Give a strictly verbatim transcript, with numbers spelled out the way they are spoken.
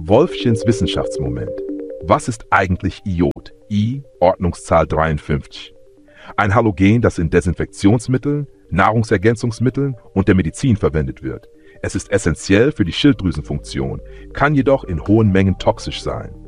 Wolffchens Wissenschaftsmoment. Was ist eigentlich Iod? I, Ordnungszahl dreiundfünfzig. Ein Halogen, das in Desinfektionsmitteln, Nahrungsergänzungsmitteln und der Medizin verwendet wird. Es ist essentiell für die Schilddrüsenfunktion, kann jedoch in hohen Mengen toxisch sein.